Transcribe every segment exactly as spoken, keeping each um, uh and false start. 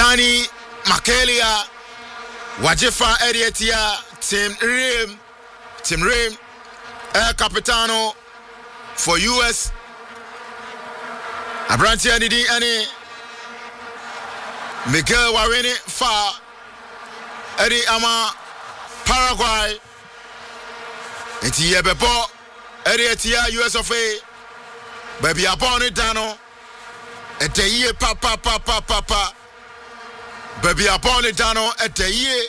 Danny Macalia Wajefa Edietia Tim Rim Tim Rim El Capitano for U S Abranti Anidi Ani Miguel Warini Fa Eddie Ama Paraguay Eti Yebebo Edietia U S of A Baby Aboni Dano Ete Papa Papa Papa Baby Aboni Dano Ete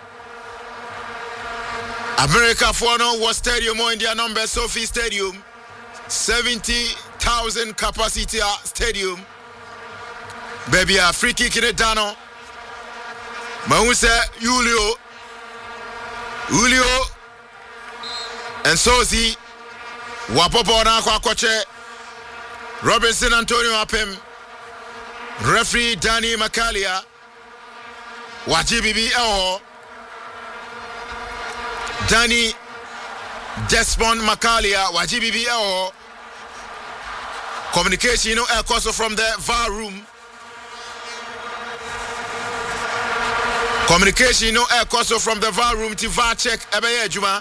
America for no was stadium in their number Sophie Stadium seventy thousand capacity stadium baby a free kick in the Dano Mahuse Julio Julio and Sozi Wapopo na kwa koche Robinson Antonio Apem referee Danny Macalia Wajibibi Eho Danny Desmond Macalia Wajibibi Eho communication you know also from the V A R room communication you know also from the V A R room to V A R check ebeye juma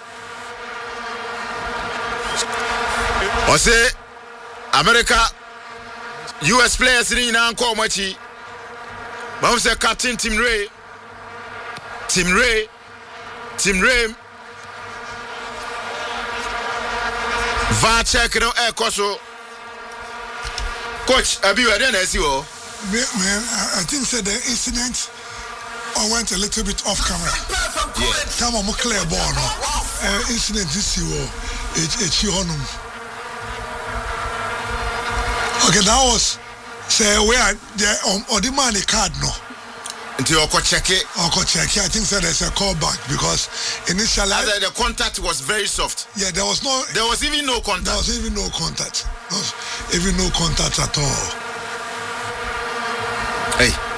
Ose America U S players ni na nko machi ba say captain Tim Ray Tim Ray Tim Ray V A R check no e koso coach abi we dey na see o man I think said the incident I went a little bit off camera yeah time I'm clear ball no uh, incident this you it it you honum okay that was say where the um, or the money card no until you check it or check it I think so there's a call back because initially As the contact was very soft yeah there was no there was even no contact there was even no contact there was even no contact at all hey